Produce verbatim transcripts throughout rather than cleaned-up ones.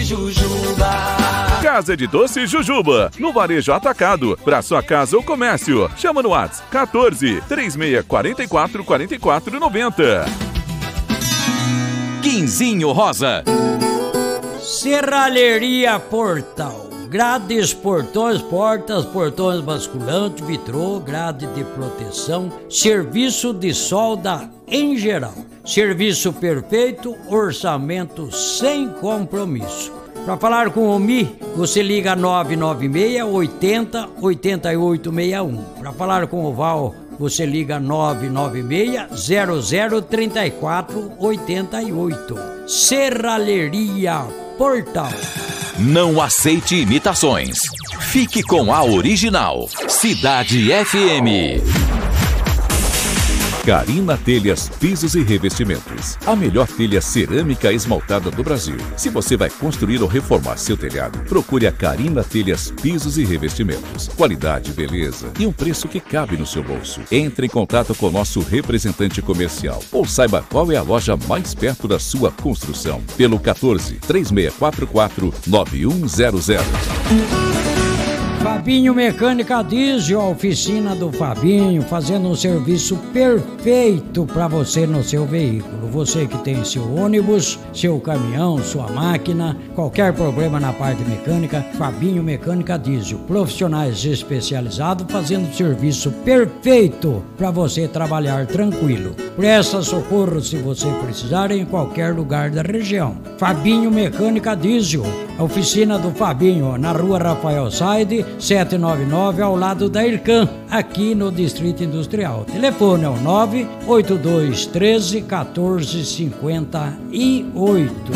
Jujuba. Casa de Doce Jujuba, no Varejo Atacado, para sua casa ou comércio. Chama no WhatsApp quatorze, três seis quatro quatro, quatro quatro nove zero. Quinzinho Rosa. Serralheria Portal. Grades, portões, portas, portões basculantes, vitrô, grade de proteção, serviço de solda em geral. Serviço perfeito, orçamento sem compromisso. Para falar com o Mi, você liga nove nove seis, oitenta, oitenta e oito sessenta e um. Para falar com o Val, você liga nove nove seis, zero zero, trinta e quatro, oitenta e oito. Serralheria Portal. Não aceite imitações. Fique com a original. Cidade F M. Carina Telhas, Pisos e Revestimentos. A melhor telha cerâmica esmaltada do Brasil. Se você vai construir ou reformar seu telhado, procure a Carina Telhas, Pisos e Revestimentos. Qualidade, beleza e um preço que cabe no seu bolso. Entre em contato com o nosso representante comercial ou saiba qual é a loja mais perto da sua construção. Pelo quatorze, três seis quatro quatro, nove um zero zero. Fabinho Mecânica Diesel, a oficina do Fabinho, fazendo um serviço perfeito para você no seu veículo. Você que tem seu ônibus, seu caminhão, sua máquina, qualquer problema na parte mecânica, Fabinho Mecânica Diesel. Profissionais especializados fazendo serviço perfeito para você trabalhar tranquilo. Presta socorro se você precisar em qualquer lugar da região. Fabinho Mecânica Diesel, a oficina do Fabinho, na rua Rafael Saide, setecentos e noventa e nove, ao lado da Ircan, aqui no Distrito Industrial. Telefone é o nove oito dois, treze, quatorze, cinquenta e oito.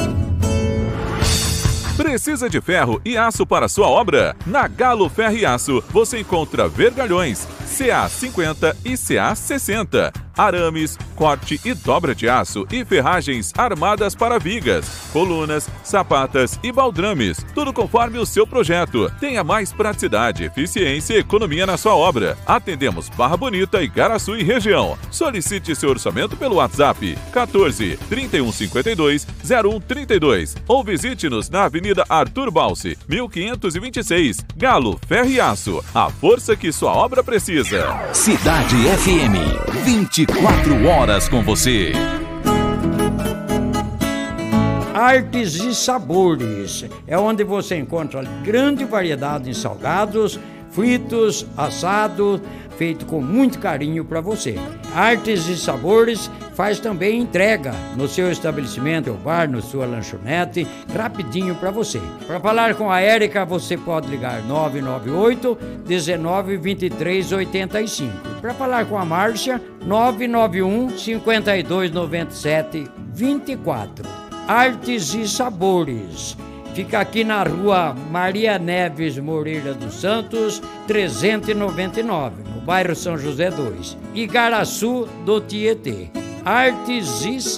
Precisa de ferro e aço para sua obra? Na Galo Ferro e Aço você encontra vergalhões C A cinquenta e C A sessenta, arames, corte e dobra de aço e ferragens armadas para vigas, colunas, sapatas e baldrames, tudo conforme o seu projeto. Tenha mais praticidade, eficiência e economia na sua obra. Atendemos Barra Bonita, Igaraçu e região. Solicite seu orçamento pelo WhatsApp quatorze, trinta e um, cinquenta e dois, zero um, trinta e dois ou visite-nos na Avenida Arthur Balsi, mil quinhentos e vinte e seis. Galo Ferro e Aço, a força que sua obra precisa. Cidade F M, vinte e quatro horas com você. Artes e Sabores é onde você encontra grande variedade em salgados, fritos, assados, feito com muito carinho para você. Artes e Sabores faz também entrega no seu estabelecimento, ou bar, na sua lanchonete, rapidinho para você. Para falar com a Érica, você pode ligar nove nove oito, dezenove, vinte e três, oitenta e cinco. Para falar com a Márcia, nove nove um, cinquenta e dois, noventa e sete, vinte e quatro. Artes e Sabores. Fica aqui na rua Maria Neves Moreira dos Santos, trezentos e noventa e nove, no bairro São José dois, Igaraçu do Tietê. Artes e